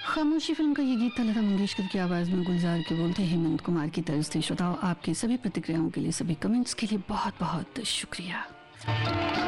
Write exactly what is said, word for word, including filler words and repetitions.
खामोशी फिल्म का ये गीत था लता मंगेशकर की आवाज़ में, गुलजार के बोलते हेमंत कुमार की तर्ज थी। श्रोताओं, आपकी सभी प्रतिक्रियाओं के लिए, सभी कमेंट्स के लिए बहुत बहुत शुक्रिया।